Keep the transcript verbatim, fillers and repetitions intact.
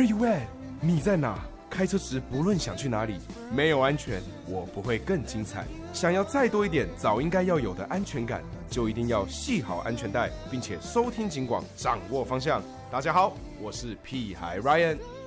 Where you at？ 你在哪？开车时不论想去哪里，没有安全，我不会更精彩。想要再多一点早应该要有的安全感，就一定要系好安全带，并且收听警广，掌握方向。大家好，我是屁孩 Ryan。